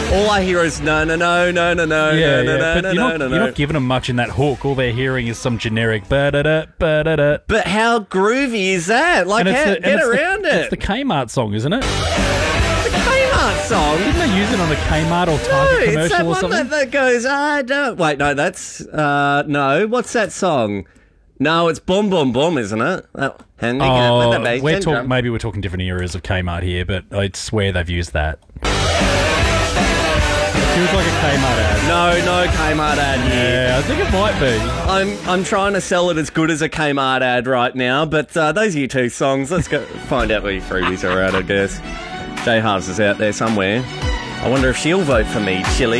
All I hear is no, no, no, no, no, no, Yeah, no, yeah. no, But no, you're no, not, no, you're no. not giving them much in that hook. All they're hearing is some generic ba-da-da, ba-da-da. But how groovy is that? Like, get around it. It's the Kmart song, isn't it? The Kmart song. Didn't they use it on a Kmart or No, Target it's that commercial or one something? that goes, I don't... Wait, no, that's... no, what's that song? No, it's Boom Boom Boom, isn't it? Maybe we're talking different eras of Kmart here, but I swear they've used that. It feels like a Kmart ad. No Kmart ad here. Yeah, I think it might be. I'm trying to sell it as good as a Kmart ad right now, but those are your two songs. Let's go find out where your freebies are at, I guess. Jay Halves is out there somewhere. I wonder if she'll vote for me, Chili.